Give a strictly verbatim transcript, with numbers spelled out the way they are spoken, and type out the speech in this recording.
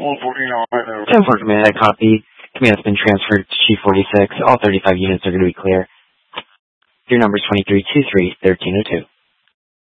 one forty-nine. ten four command, I copy. Command has been transferred to Chief forty-six. All thirty-five units are going to be clear. Your number is twenty-three two three, one three oh two.